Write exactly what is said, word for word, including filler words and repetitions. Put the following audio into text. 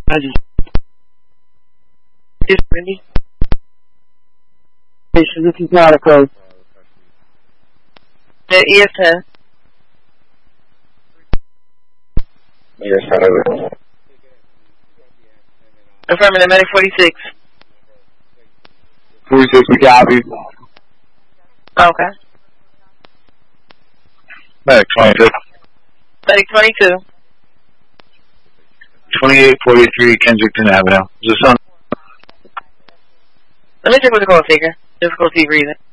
I just... It's Wendy. This is not a code. The E S ten. Yes, hello. Affirmative, medic forty-six. forty-six, we copy. Okay. Medic twenty-six. Medic twenty-two. twenty-eight forty-three Kensington Avenue. Is this on? Let me check with the call taker. Difficulty breathing.